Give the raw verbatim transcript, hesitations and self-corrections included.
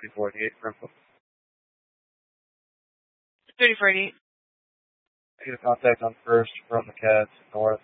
thirty-four eighty-eight for info. thirty-four eighty-eight. I get a contact on first from the Cats north